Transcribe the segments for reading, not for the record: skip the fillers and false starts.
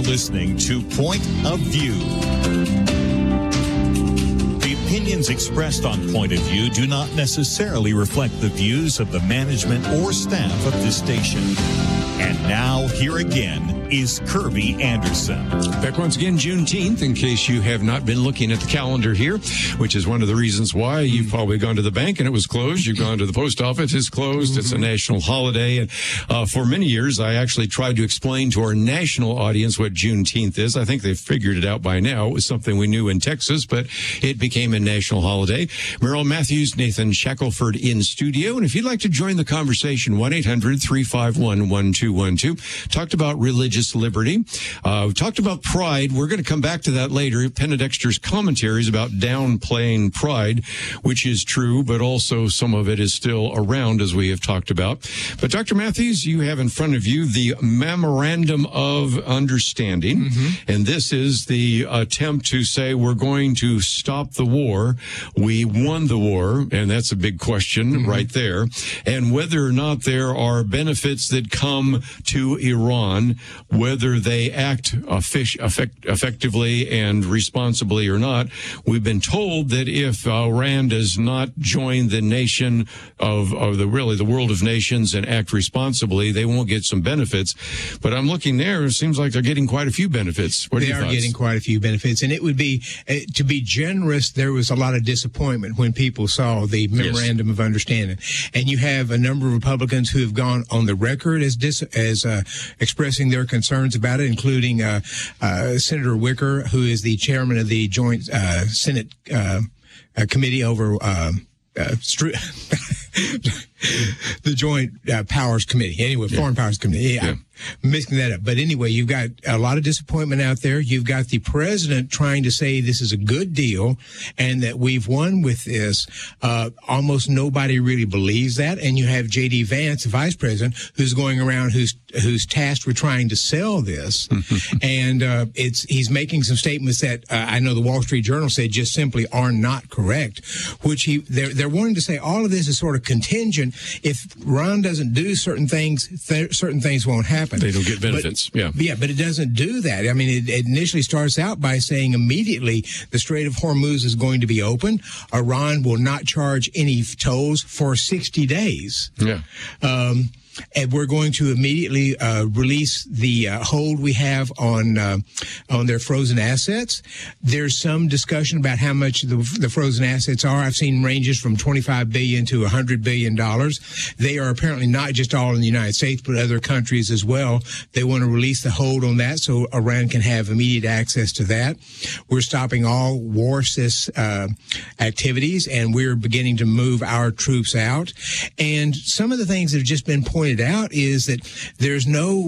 listening to Point of View. The opinions expressed on Point of View do not necessarily reflect the views of the management or staff of this station. And now, here again is Kirby Anderson. Back once again, Juneteenth, in case you have not been looking at the calendar here, which is one of the reasons why you've probably gone to the bank and it was closed. You've gone to the post office, it's closed. It's a national holiday. And for many years, I actually tried to explain to our national audience what Juneteenth is. I think they've figured it out by now. It was something we knew in Texas, but it became a national holiday. Merrill Matthews, Nathan Shackelford in studio. And if you'd like to join the conversation, 1-800-351-1212. Talked about religious liberty. We talked about pride. We're going to come back to that later. Penna Dexter's commentaries about downplaying pride, which is true, but also some of it is still around, as we have talked about. But Dr. Matthews, you have in front of you the Memorandum of Understanding, and this is the attempt to say we're going to stop the war. We won the war, and that's a big question right there. And whether or not there are benefits that come to Iran, whether they act effectively and responsibly or not. We've been told that if Iran does not join the nation of the world of nations and act responsibly, they won't get some benefits. But I'm looking there, it seems like they're getting quite a few benefits. What are your thoughts? They are getting quite a few benefits, and it would be, to be generous, there was a lot of disappointment when people saw the Memorandum of Understanding. And you have a number of Republicans who have gone on the record as expressing their concerns about it, including Senator Wicker, who is the chairman of the Joint Senate Committee over the Joint Powers Committee. Anyway, Foreign Powers Committee. Yeah. I'm mixing that up. But anyway, you've got a lot of disappointment out there. You've got the president trying to say this is a good deal and that we've won with this. Almost nobody really believes that. And you have J.D. Vance, the vice president, who's going around, who's tasked with trying to sell this. And he's making some statements that I know the Wall Street Journal said just simply are not correct, which they're wanting to say all of this is sort of contingent. If Iran doesn't do certain things won't happen. They don't get benefits. But it doesn't do that. I mean, it initially starts out by saying immediately the Strait of Hormuz is going to be open. Iran will not charge any tolls for 60 days. Yeah. And we're going to immediately release the hold we have on their frozen assets. There's some discussion about how much the frozen assets are. I've seen ranges from $25 billion to $100 billion. They are apparently not just all in the United States, but other countries as well. They want to release the hold on that so Iran can have immediate access to that. We're stopping all war activities, and we're beginning to move our troops out. And some of the things that have just been pointed out is that there's no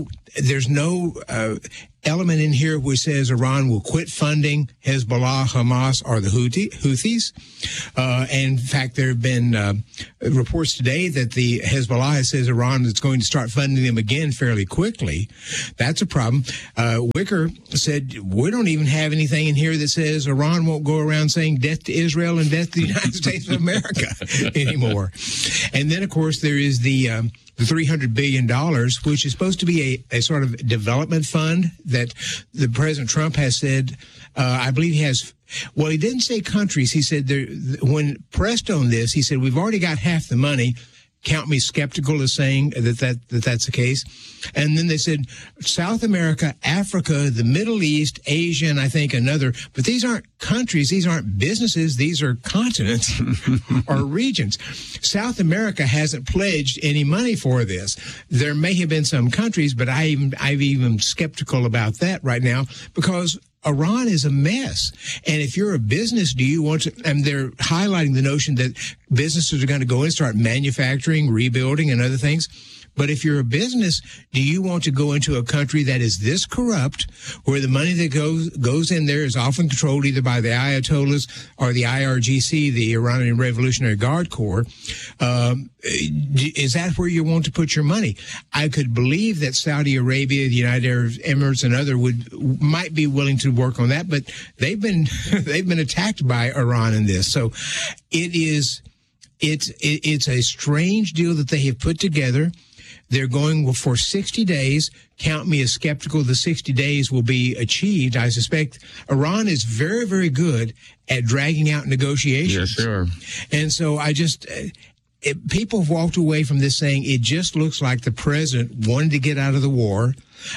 element in here which says Iran will quit funding Hezbollah, Hamas, or the Houthis. And in fact, there have been reports today that the Hezbollah says Iran is going to start funding them again fairly quickly. That's a problem. Wicker said, we don't even have anything in here that says Iran won't go around saying death to Israel and death to the United States of America anymore. And then, of course, there is the $300 billion, which is supposed to be a sort of development fund that the President Trump has said, I believe he has, well, he didn't say countries. He said, when pressed on this, he said, we've already got half the money. Count me skeptical as saying that's the case. And then they said South America, Africa, the Middle East, Asia, and I think another. But these aren't countries. These aren't businesses. These are continents or regions. South America hasn't pledged any money for this. There may have been some countries, but I'm even skeptical about that right now because Iran is a mess. And if you're a business, do you want to, and they're highlighting the notion that businesses are going to go in and start manufacturing, rebuilding, and other things. But if you're a business, do you want to go into a country that is this corrupt, where the money that goes in there is often controlled either by the Ayatollahs or the IRGC, the Iranian Revolutionary Guard Corps? Is that where you want to put your money? I could believe that Saudi Arabia, the United Arab Emirates, and other might be willing to work on that, but they've been attacked by Iran in this. So it's a strange deal that they have put together. They're going for 60 days. Count me as skeptical the 60 days will be achieved. I suspect Iran is very, very good at dragging out negotiations. Yes, sure. And so people have walked away from this saying it just looks like the president wanted to get out of the war.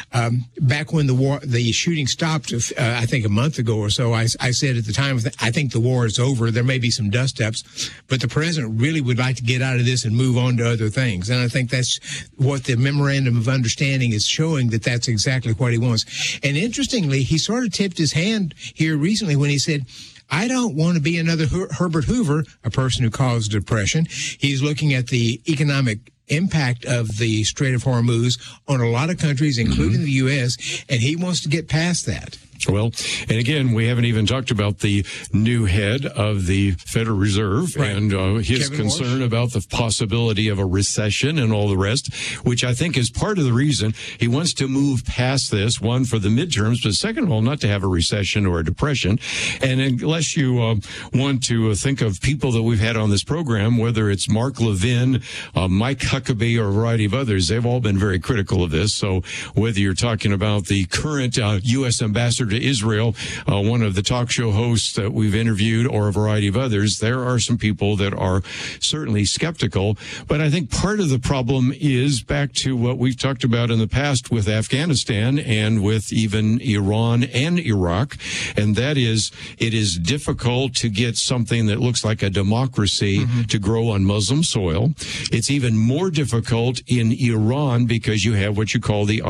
Back when the shooting stopped, I think a month ago or so, I said at the time, I think the war is over. There may be some dust-ups, but the president really would like to get out of this and move on to other things. And I think that's what the memorandum of understanding is showing, that that's exactly what he wants. And interestingly, he sort of tipped his hand here recently when he said, I don't want to be another Herbert Hoover, a person who caused depression. He's looking at the economic impact of the Strait of Hormuz on a lot of countries, including the U.S., and he wants to get past that. Well, and again, we haven't even talked about the new head of the Federal Reserve and his Kevin concern Warsh. about the possibility of a recession and all the rest, which I think is part of the reason he wants to move past this, one, for the midterms, but second of all, not to have a recession or a depression. And unless you want to think of people that we've had on this program, whether it's Mark Levin, Mike Huckabee, or a variety of others, they've all been very critical of this. So whether you're talking about the current U.S. ambassador to Israel, one of the talk show hosts that we've interviewed, or a variety of others, there are some people that are certainly skeptical. But I think part of the problem is back to what we've talked about in the past with Afghanistan and with even Iran and Iraq, and that is it is difficult to get something that looks like a democracy to grow on Muslim soil. It's even more difficult in Iran because you have what you call the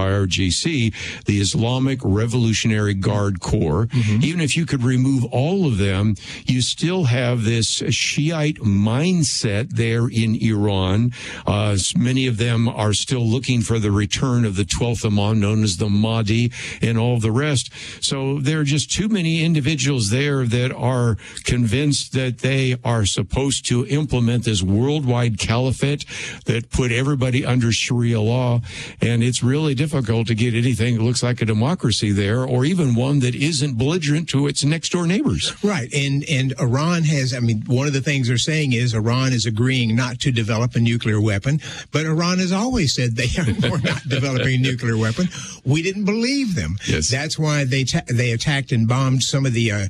IRGC, the Islamic Revolutionary Guard Corps. Even if you could remove all of them, you still have this Shiite mindset there in Iran. Many of them are still looking for the return of the 12th Imam, known as the Mahdi, and all the rest. So there are just too many individuals there that are convinced that they are supposed to implement this worldwide caliphate that put everybody under Sharia law. And it's really difficult to get anything that looks like a democracy there, or even one that isn't belligerent to its next door neighbors. Right. And Iran has, one of the things they're saying is Iran is agreeing not to develop a nuclear weapon, but Iran has always said we're not developing a nuclear weapon. We didn't believe them. Yes. That's why they attacked and bombed some of the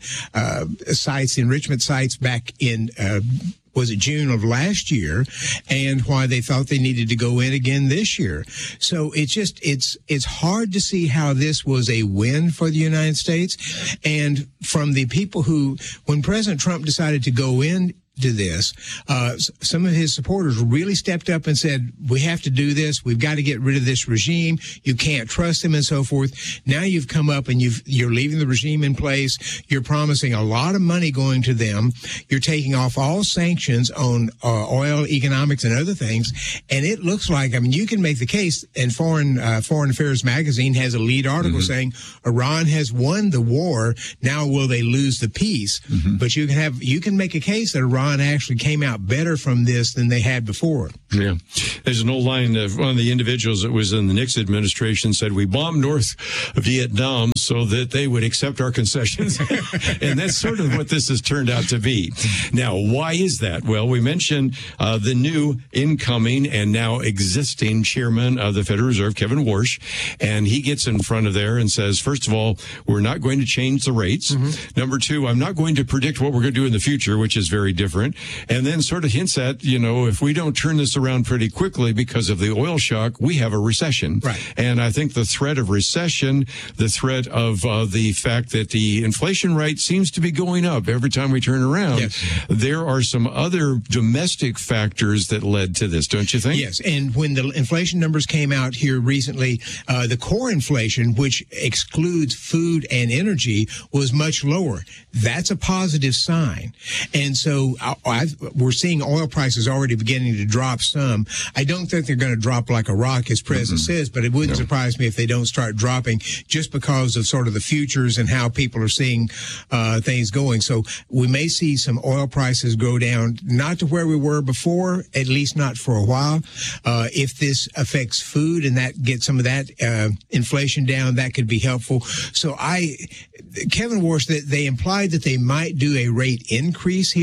sites, enrichment sites, back in was it June of last year, and why they thought they needed to go in again this year. So it's hard to see how this was a win for the United States. And from the people who, when President Trump decided to go in to this, some of his supporters really stepped up and said, we have to do this. We've got to get rid of this regime. You can't trust him, and so forth. Now you've come up and you're leaving the regime in place. You're promising a lot of money going to them. You're taking off all sanctions on oil, economics, and other things. And it looks like, you can make the case, and Foreign Affairs magazine has a lead article saying Iran has won the war. Now will they lose the peace? But you can make a case that Iran actually came out better from this than they had before. Yeah. There's an old line of one of the individuals that was in the Nixon administration said, we bombed North Vietnam so that they would accept our concessions. And that's sort of what this has turned out to be. Now, why is that? Well, we mentioned the new incoming and now existing chairman of the Federal Reserve, Kevin Warsh, and he gets in front of there and says, first of all, we're not going to change the rates. Number two, I'm not going to predict what we're going to do in the future, which is very different. And then sort of hints at, if we don't turn this around pretty quickly because of the oil shock, we have a recession. Right. And I think the threat of recession, the threat of the fact that the inflation rate seems to be going up every time we turn around, yes, there are some other domestic factors that led to this, don't you think? Yes. And when the inflation numbers came out here recently, the core inflation, which excludes food and energy, was much lower. That's a positive sign. And so we're seeing oil prices already beginning to drop some. I don't think they're going to drop like a rock, as President says, but it wouldn't surprise me if they don't start dropping, just because of sort of the futures and how people are seeing things going. So we may see some oil prices go down, not to where we were before, at least not for a while. If this affects food and that gets some of that inflation down, that could be helpful. So Kevin Warsh, they implied that they might do a rate increase here. It's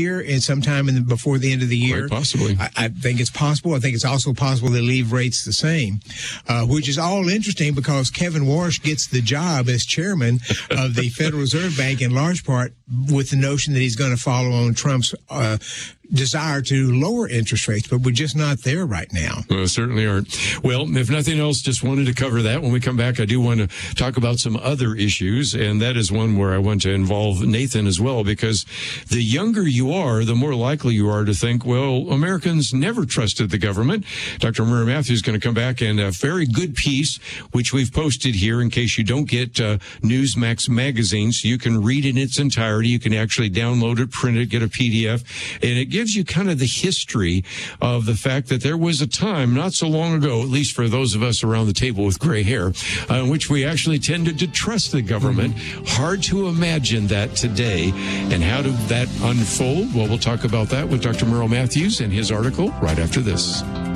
sometime before the end of the year. Quite possibly. I think it's possible. I think it's also possible they leave rates the same, which is all interesting because Kevin Warsh gets the job as chairman of the Federal Reserve Bank in large part with the notion that he's going to follow on Trump's desire to lower interest rates, but we're just not there right now. Certainly aren't. Well, if nothing else, just wanted to cover that. When we come back, I do want to talk about some other issues, and that is one where I want to involve Nathan as well, because the younger you are, the more likely you are to think, well, Americans never trusted the government. Dr. Murray Matthews is going to come back, and a very good piece, which we've posted here in case you don't get Newsmax magazine, so you can read it in its entirety. You can actually download it, print it, get a PDF, and it gives you kind of the history of the fact that there was a time not so long ago, at least for those of us around the table with gray hair, in which we actually tended to trust the government. Hard to imagine that today. And how did that unfold? Well, we'll talk about that with Dr. Merle Matthews and his article right after this.